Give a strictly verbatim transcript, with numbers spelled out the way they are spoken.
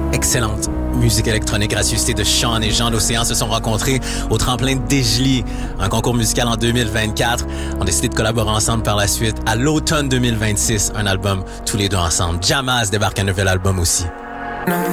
excellente musique électronique, gracieuseté de Sean et Jean d'Océan se sont rencontrés au tremplin de Desjely, un concours musical en deux mille vingt-quatre. On a décidé de collaborer ensemble par la suite. À l'automne deux mille vingt-six, un album tous les deux ensemble. Jammaz débarque un nouvel album aussi.